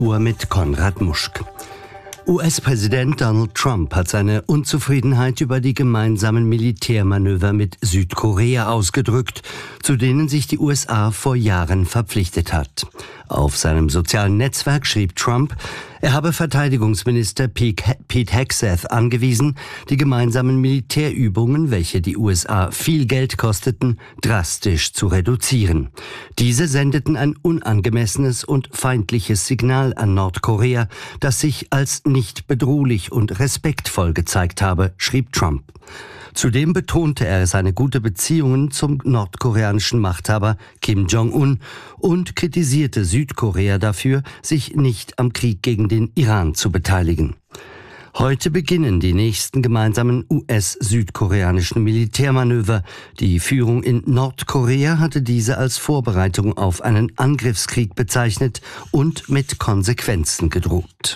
Uhr mit Konrad Muschk. US-Präsident Donald Trump hat seine Unzufriedenheit über die gemeinsamen Militärmanöver mit Südkorea ausgedrückt, zu denen sich die USA vor Jahren verpflichtet hat. Auf seinem sozialen Netzwerk schrieb Trump, er habe Verteidigungsminister Pete Hegseth angewiesen, die gemeinsamen Militärübungen, welche die USA viel Geld kosteten, drastisch zu reduzieren. Diese sendeten ein unangemessenes und feindliches Signal an Nordkorea, das sich als nicht bedrohlich und respektvoll gezeigt habe, schrieb Trump. Zudem betonte er seine gute Beziehungen zum nordkoreanischen Machthaber Kim Jong-un und kritisierte Südkorea dafür, sich nicht am Krieg gegen den Iran zu beteiligen. Heute beginnen die nächsten gemeinsamen US-südkoreanischen Militärmanöver. Die Führung in Nordkorea hatte diese als Vorbereitung auf einen Angriffskrieg bezeichnet und mit Konsequenzen gedroht.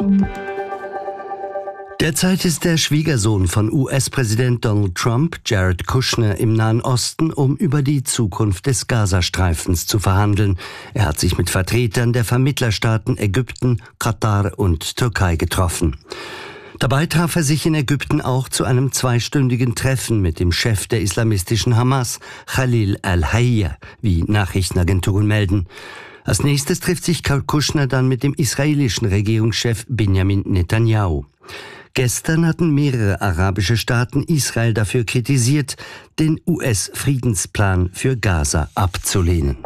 Derzeit ist der Schwiegersohn von US-Präsident Donald Trump, Jared Kushner, im Nahen Osten, um über die Zukunft des Gazastreifens zu verhandeln. Er hat sich mit Vertretern der Vermittlerstaaten Ägypten, Katar und Türkei getroffen. Dabei traf er sich in Ägypten auch zu einem 2-stündigen Treffen mit dem Chef der islamistischen Hamas, Khalil al-Hayya, wie Nachrichtenagenturen melden. Als nächstes trifft sich Kushner dann mit dem israelischen Regierungschef Benjamin Netanyahu. Gestern hatten mehrere arabische Staaten Israel dafür kritisiert, den US-Friedensplan für Gaza abzulehnen.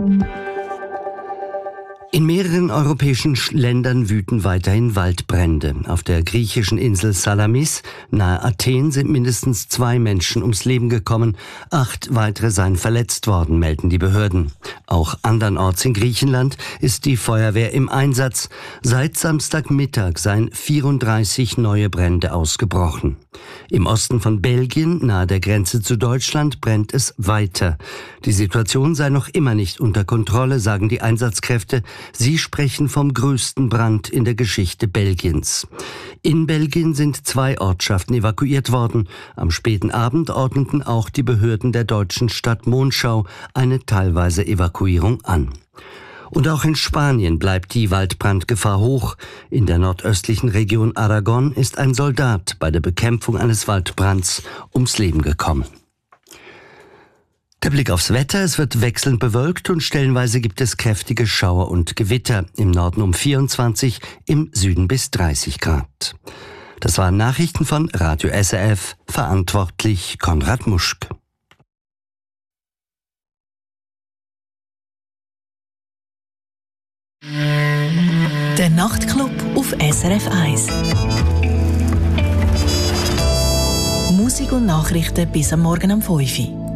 In mehreren europäischen Ländern wüten weiterhin Waldbrände. Auf der griechischen Insel Salamis nahe Athen sind mindestens 2 Menschen ums Leben gekommen. 8 weitere seien verletzt worden, melden die Behörden. Auch andernorts in Griechenland ist die Feuerwehr im Einsatz. Seit Samstagmittag seien 34 neue Brände ausgebrochen. Im Osten von Belgien, nahe der Grenze zu Deutschland, brennt es weiter. Die Situation sei noch immer nicht unter Kontrolle, sagen die Einsatzkräfte. Sie sprechen vom größten Brand in der Geschichte Belgiens. In Belgien sind 2 Ortschaften evakuiert worden. Am späten Abend ordneten auch die Behörden der deutschen Stadt Monschau eine teilweise Evakuierung an. Und auch in Spanien bleibt die Waldbrandgefahr hoch. In der nordöstlichen Region Aragon ist ein Soldat bei der Bekämpfung eines Waldbrands ums Leben gekommen. Der Blick aufs Wetter: Es wird wechselnd bewölkt und stellenweise gibt es kräftige Schauer und Gewitter. Im Norden um 24, im Süden bis 30 Grad. Das waren Nachrichten von Radio SRF, verantwortlich Konrad Muschk. Der Nachtclub auf SRF 1. Musik und Nachrichten bis am Morgen um 5 Uhr.